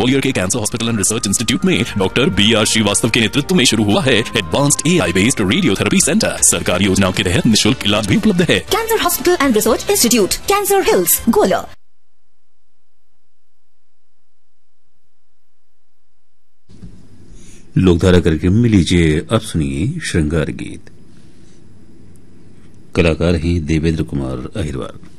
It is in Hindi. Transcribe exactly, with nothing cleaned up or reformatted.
ग्वालियर के cancer hospital and research institute में डॉक्टर बी आर श्रीवास्तव के नेतृत्व में शुरू हुआ है एडवांस्ड ए आई बेस्ड रेडियोथेरेपी सेंटर। सरकारी योजनाओं के तहत निःशुल्क इलाज भी उपलब्ध है। Cancer hospital and research institute, cancer hills, Gwalior. Lokdhara कार्यक्रम में लीजिए अब सुनिए श्रृंगार गीत। कलाकार हैं देवेंद्र कुमार अहिरवार।